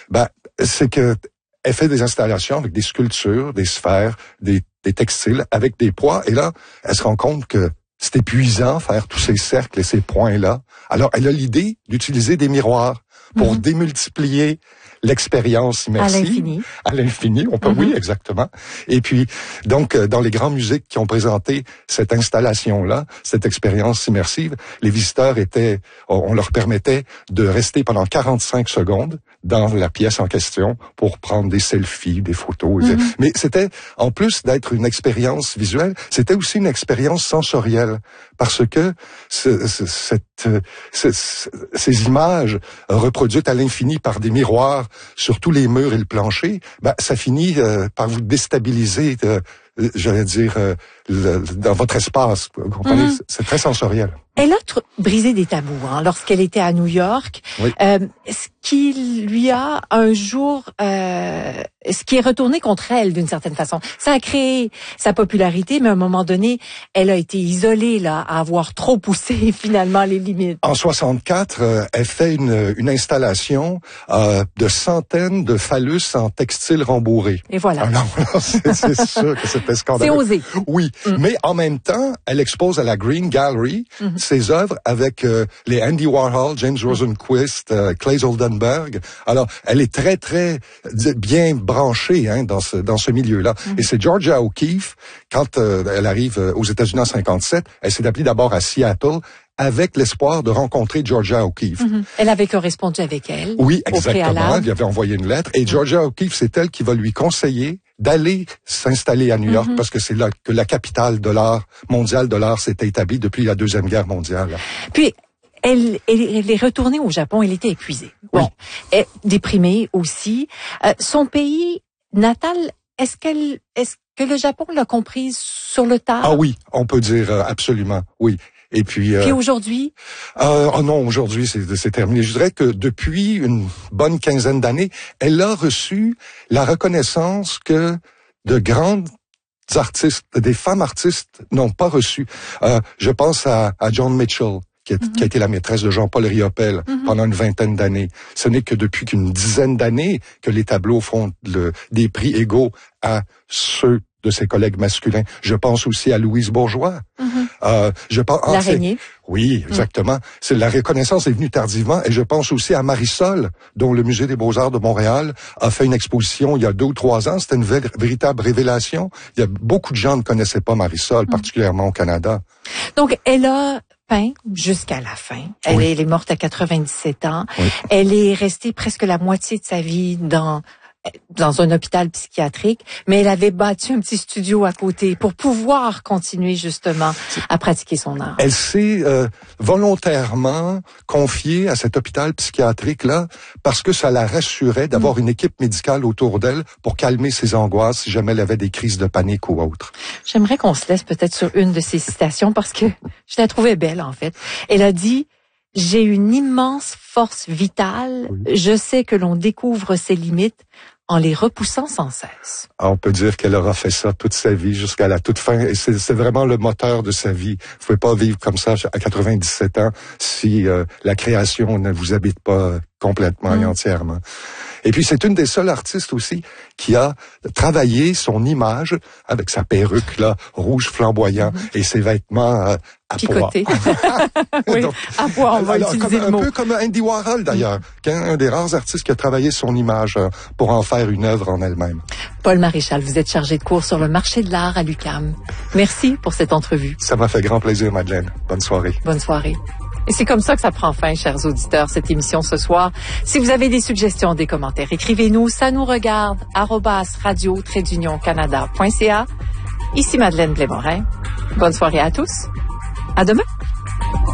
c'est que elle fait des installations avec des sculptures, des sphères, des textiles, avec des poids. Et là, elle se rend compte que c'est épuisant faire tous ces cercles et ces points-là. Alors, elle a l'idée d'utiliser des miroirs pour démultiplier l'expérience immersive. À l'infini, on peut, oui, exactement. Et puis, donc, dans les grands musées qui ont présenté cette installation-là, cette expérience immersive, les visiteurs on leur permettait de rester pendant 45 secondes dans la pièce en question pour prendre des selfies, des photos. Mais c'était, en plus d'être une expérience visuelle, c'était aussi une expérience sensorielle. Parce que ces images reproduites à l'infini par des miroirs sur tous les murs et le plancher, ça finit par vous déstabiliser, j'allais dire, dans votre espace. Vous comprenez? C'est très sensoriel. Elle a brisé des tabous lorsqu'elle était à New York. Oui. Ce qui lui a un jour, ce qui est retourné contre elle d'une certaine façon. Ça a créé sa popularité, mais à un moment donné, elle a été isolée à avoir trop poussé finalement les limites. En 64, elle fait une installation de centaines de phallus en textile rembourré. Et voilà. Ah non, c'est sûr que c'était scandaleux. C'est osé. Oui, mais en même temps, elle expose à la Green Gallery ses œuvres avec les Andy Warhol, James Rosenquist, Claes Oldenburg. Alors, elle est très, très bien branchée dans ce milieu-là. Et c'est Georgia O'Keeffe, quand elle arrive aux États-Unis en 57, elle s'est appelée d'abord à Seattle, avec l'espoir de rencontrer Georgia O'Keeffe. Elle avait correspondu avec elle. Oui, exactement. Elle lui avait envoyé une lettre. Et Georgia O'Keeffe, c'est elle qui va lui conseiller d'aller s'installer à New York, parce que c'est là que la capitale de l'art, mondiale de l'art, s'était établie depuis la Deuxième Guerre mondiale. Puis, elle est retournée au Japon, elle était épuisée. Bon, elle, déprimée aussi. Son pays natal, est-ce que le Japon l'a comprise sur le tard? Ah oui, on peut dire absolument, oui. Et puis aujourd'hui? Non, aujourd'hui c'est terminé. Je dirais que depuis une bonne quinzaine d'années, elle a reçu la reconnaissance que de grandes artistes, des femmes artistes n'ont pas reçu. Je pense à Joan Mitchell, qui a été la maîtresse de Jean-Paul Riopelle pendant une vingtaine d'années. Ce n'est que depuis qu'une dizaine d'années que les tableaux font des prix égaux à ceux de ses collègues masculins. Je pense aussi à Louise Bourgeois. Je pense L'Araignée. Oui, exactement. C'est la reconnaissance est venue tardivement, et je pense aussi à Marisol, dont le Musée des Beaux-Arts de Montréal a fait une exposition il y a 2 ou 3 ans. C'était une véritable révélation. Il y a beaucoup de gens ne connaissaient pas Marisol, particulièrement au Canada. Donc, elle a peint jusqu'à la fin. Elle est morte à 97 ans. Oui. Elle est restée presque la moitié de sa vie dans un hôpital psychiatrique, mais elle avait bâti un petit studio à côté pour pouvoir continuer justement à pratiquer son art. Elle s'est volontairement confiée à cet hôpital psychiatrique-là parce que ça la rassurait d'avoir une équipe médicale autour d'elle pour calmer ses angoisses si jamais elle avait des crises de panique ou autre. J'aimerais qu'on se laisse peut-être sur une de ses citations parce que je la trouvais belle en fait. Elle a dit: « J'ai une immense force vitale. Je sais que l'on découvre ses limites en les repoussant sans cesse. » On peut dire qu'elle aura fait ça toute sa vie jusqu'à la toute fin, et c'est vraiment le moteur de sa vie. Vous pouvez pas vivre comme ça à 97 ans si la création ne vous habite pas complètement et entièrement. Et puis c'est une des seules artistes aussi qui a travaillé son image avec sa perruque là rouge flamboyant et ses vêtements à picoté. Oui, donc, à poids, on va utiliser le mot. Un peu comme Andy Warhol d'ailleurs, un des rares artistes qui a travaillé son image pour en faire une œuvre en elle-même. Paul Maréchal, vous êtes chargé de cours sur le marché de l'art à l'UQAM. Merci pour cette entrevue. Ça m'a fait grand plaisir, Madeleine. Bonne soirée. Bonne soirée. Et c'est comme ça que ça prend fin, chers auditeurs, cette émission ce soir. Si vous avez des suggestions, des commentaires, écrivez-nous. Ça nous regarde, @radio-canada.ca. Ici Madeleine Blais-Morin. Bonne soirée à tous. À demain.